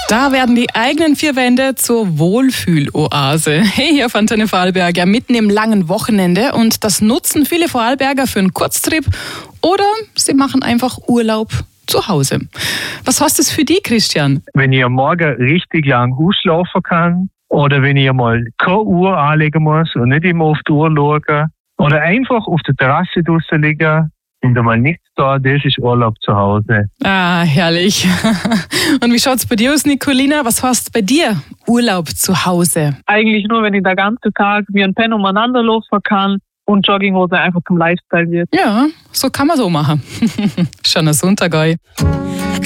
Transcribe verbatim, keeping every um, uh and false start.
Da werden die eigenen vier Wände zur Wohlfühloase. Hey, hier von Antenne Vorarlberg, ja, mitten im langen Wochenende. Und das nutzen viele Vorarlberger für einen Kurztrip oder sie machen einfach Urlaub zu Hause. Was heißt das für dich, Christian? Wenn ich am Morgen richtig lang ausschlafen kann oder wenn ich mal keine Uhr anlegen muss und nicht immer auf die Uhr schauen oder einfach auf der Terrasse draussen liegen und einmal nichts da, das ist Urlaub zu Hause. Ah, herrlich. Und wie schaut's bei dir aus, Nicolina? Was heißt bei dir Urlaub zu Hause? Eigentlich nur, wenn ich den ganzen Tag wie ein Pen umeinander laufen kann und Jogginghose einfach zum Lifestyle wird. Ja, so kann man so machen. Schöner Sonntag euch.